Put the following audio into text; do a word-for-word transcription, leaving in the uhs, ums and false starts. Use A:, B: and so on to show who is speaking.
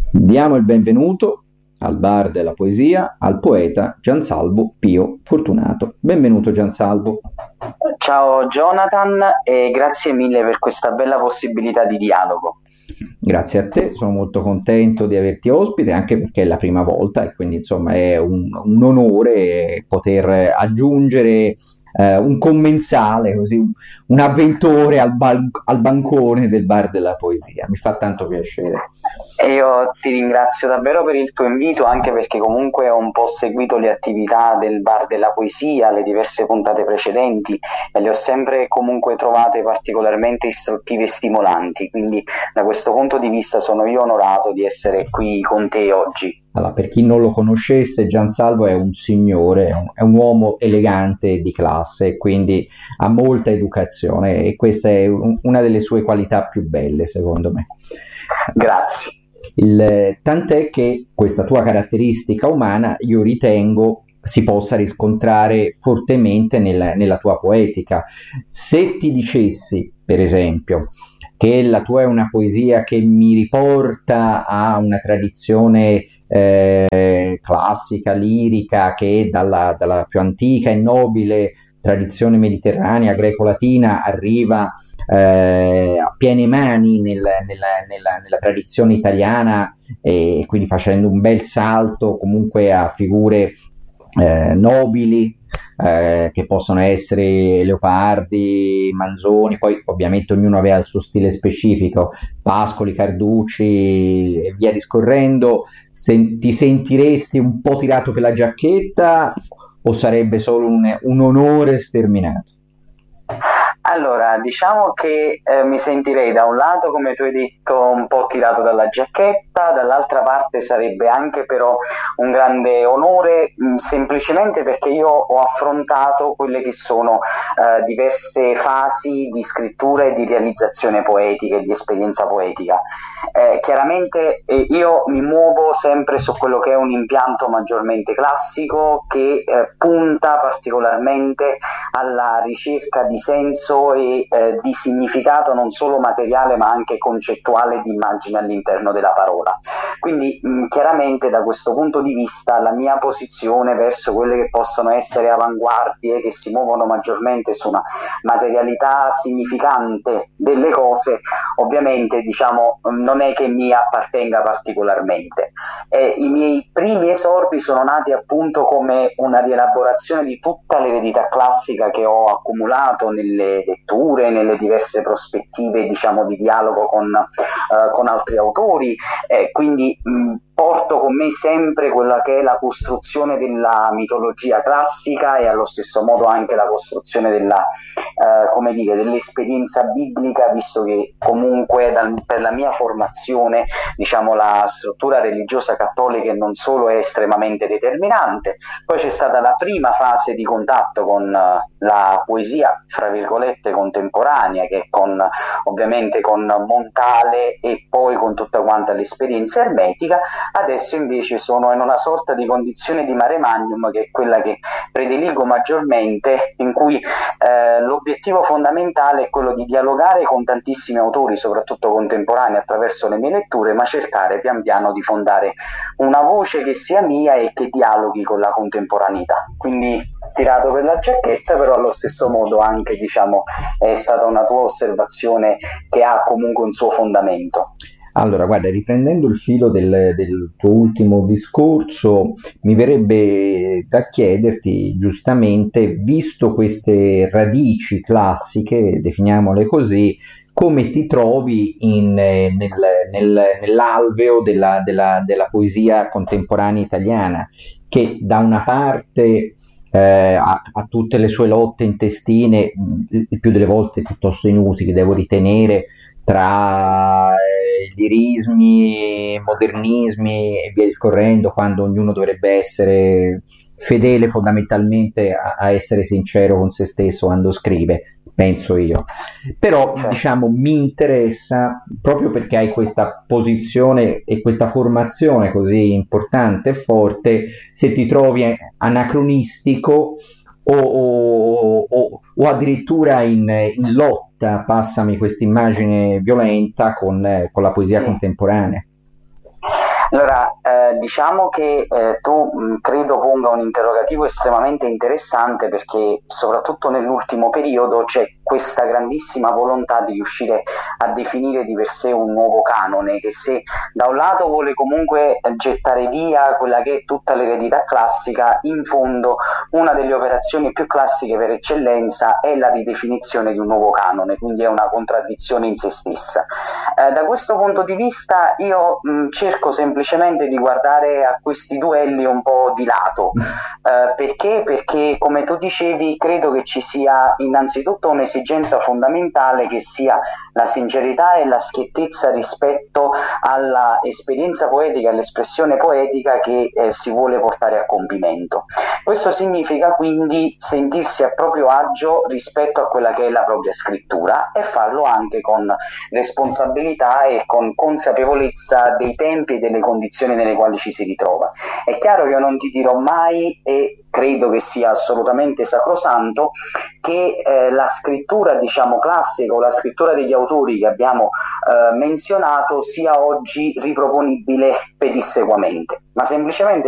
A: Diamo il benvenuto al bar della poesia al poeta Giansalvo Pio Fortunato. Benvenuto Giansalvo.
B: Ciao Jonathan e grazie mille per questa bella possibilità di dialogo.
A: Grazie a te, sono molto contento di averti ospite, anche perché è la prima volta e quindi insomma è un, un onore poter aggiungere eh, un commensale, così, un, un avventore al, ban- al bancone del bar della poesia. Mi fa tanto piacere.
B: E io ti ringrazio davvero per il tuo invito, anche perché comunque ho un po' seguito le attività del bar della poesia, le diverse puntate precedenti, e le ho sempre comunque trovate particolarmente istruttive e stimolanti, quindi da questo punto di vista sono io onorato di essere qui con te oggi.
A: Allora, per chi non lo conoscesse, Giansalvo è un signore, è un, è un uomo elegante di classe, quindi ha molta educazione e questa è un- una delle sue qualità più belle, secondo me.
B: Grazie.
A: Il, tant'è che questa tua caratteristica umana io ritengo si possa riscontrare fortemente nella, nella tua poetica. Se ti dicessi, per esempio, che la tua è una poesia che mi riporta a una tradizione eh, classica, lirica, che dalla, dalla più antica e nobile tradizione mediterranea greco-latina arriva eh, a piene mani nel- nella, nella- nella tradizione italiana, e quindi facendo un bel salto comunque a figure eh, nobili, eh, che possono essere Leopardi, Manzoni, poi ovviamente ognuno aveva il suo stile specifico, Pascoli, Carducci e via discorrendo. Se ti sentiresti un po' tirato per la giacchetta o sarebbe solo un, un onore sterminato?
B: Allora, diciamo che eh, mi sentirei da un lato, come tu hai detto, un po' tirato dalla giacchetta, dall'altra parte sarebbe anche però un grande onore, mh, semplicemente perché io ho affrontato quelle che sono eh, diverse fasi di scrittura e di realizzazione poetica e di esperienza poetica. Eh, chiaramente eh, io mi muovo sempre su quello che è un impianto maggiormente classico che eh, punta particolarmente alla ricerca di senso e eh, di significato non solo materiale ma anche concettuale di immagine all'interno della parola. Quindi mh, chiaramente da questo punto di vista la mia posizione verso quelle che possono essere avanguardie che si muovono maggiormente su una materialità significante delle cose, ovviamente diciamo non è che mi appartenga particolarmente. Eh, I miei primi esordi sono nati appunto come una rielaborazione di tutta l'eredità classica che ho accumulato nelle letture, nelle diverse prospettive diciamo di dialogo con, eh, con altri autori, eh, quindi mh, porto con me sempre quella che è la costruzione della mitologia classica e allo stesso modo anche la costruzione della, eh, come dire, dell'esperienza biblica, visto che comunque dal, per la mia formazione diciamo la struttura religiosa cattolica non solo è estremamente determinante, poi c'è stata la prima fase di contatto con uh, la poesia fra virgolette contemporanea, che con ovviamente con Montale e poi con tutta quanta l'esperienza ermetica. Adesso invece sono in una sorta di condizione di mare magnum, che è quella che prediligo maggiormente, in cui eh, l'obiettivo fondamentale è quello di dialogare con tantissimi autori, soprattutto contemporanei, attraverso le mie letture, ma cercare pian piano di fondare una voce che sia mia e che dialoghi con la contemporaneità. Quindi tirato per la giacchetta, però allo stesso modo anche diciamo è stata una tua osservazione che ha comunque un suo fondamento.
A: Allora, guarda, riprendendo il filo del, del tuo ultimo discorso, mi verrebbe da chiederti, giustamente, visto queste radici classiche, definiamole così, come ti trovi in, eh, nel, nel- nell'alveo della, della- della poesia contemporanea italiana, che da una parte eh, ha, ha tutte le sue lotte intestine, mh, il più delle volte piuttosto inutili, devo ritenere, tra eh, lirismi, modernismi e via discorrendo, quando ognuno dovrebbe essere fedele fondamentalmente a, a essere sincero con se stesso quando scrive, penso io. Però
B: Cioè,
A: diciamo mi interessa proprio perché hai questa posizione e questa formazione così importante e forte, se ti trovi anacronistico o, o- o- o addirittura in, in lotta, passami questa immagine violenta, con, eh, con la poesia
B: sì.
A: contemporanea.
B: Allora, eh, diciamo che eh, tu mh, credo ponga un interrogativo estremamente interessante perché soprattutto nell'ultimo periodo c'è questa grandissima volontà di riuscire a definire di per sé un nuovo canone che se da un lato vuole comunque eh, gettare via quella che è tutta l'eredità classica, in fondo una delle operazioni più classiche per eccellenza è la ridefinizione di un nuovo canone, quindi è una contraddizione in se stessa. Eh, da questo punto di vista io mh, cerco semplicemente di guardare a questi duelli un po' di lato. Eh, perché? Perché come tu dicevi credo che ci sia innanzitutto un'esigenza fondamentale che sia la sincerità e la schiettezza rispetto alla esperienza poetica e all'espressione poetica che eh, si vuole portare a compimento. Questo significa quindi sentirsi a proprio agio rispetto a quella che è la propria scrittura e farlo anche con responsabilità e con consapevolezza dei tempi e delle condizioni nelle quali ci si ritrova. È chiaro che io non ti dirò mai, e credo che sia assolutamente sacrosanto, che eh, la scrittura diciamo classica o la scrittura degli autori che abbiamo eh, menzionato sia oggi riproponibile pedissequamente, ma semplicemente